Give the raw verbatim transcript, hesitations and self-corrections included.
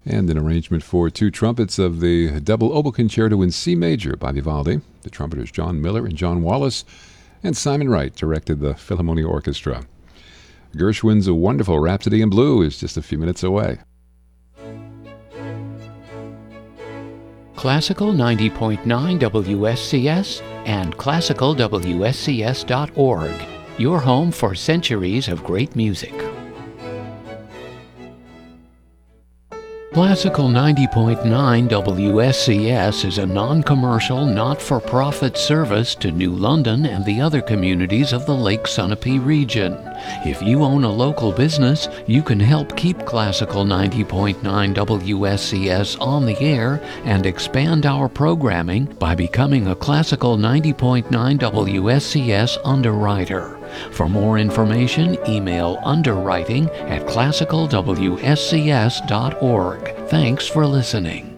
and an arrangement for two trumpets of the double oboe concerto in C major by Vivaldi. The trumpeters John Miller and John Wallace, and Simon Wright directed the Philharmonia Orchestra. Gershwin's A Wonderful Rhapsody in Blue is just a few minutes away. Classical ninety point nine W S C S and classical W S C S dot org, your home for centuries of great music. Classical ninety point nine W S C S is a non-commercial, not-for-profit service to New London and the other communities of the Lake Sunapee region. If you own a local business, you can help keep Classical ninety point nine W S C S on the air and expand our programming by becoming a Classical ninety point nine W S C S underwriter. For more information, email underwriting at classical W S C S dot org. Thanks for listening.